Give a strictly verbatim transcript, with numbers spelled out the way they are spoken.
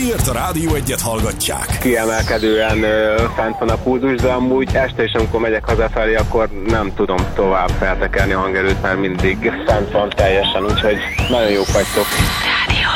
Miért a Rádió Egyet hallgatják? Kiemelkedően ö, fent van a pulzus, de amúgy este is, amikor megyek hazafelé, akkor nem tudom tovább feltekerni a hangerőt, mert mindig fent van teljesen, úgyhogy nagyon jók vagytok.